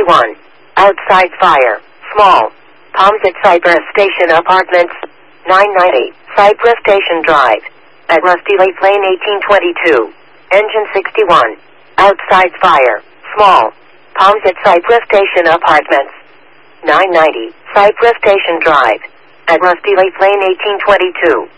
61. Outside fire. Small. Palms at Cypress Station Apartments. 990. Cypress Station Drive. At Rusty Lake Lane 1822. Engine 61. Outside fire. Small. Palms at Cypress Station Apartments. 990. Cypress Station Drive. At Rusty Lake Lane 1822.